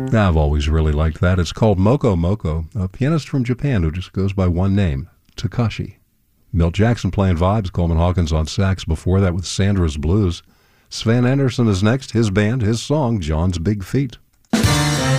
I've always really liked that. It's called Moko Moko, a pianist from Japan who just goes by one name, Takashi. Milt Jackson playing vibes, Coleman Hawkins on sax. Before that with Sandra's Blues. Sven Anderson is next, his band, his song, John's Big Feet.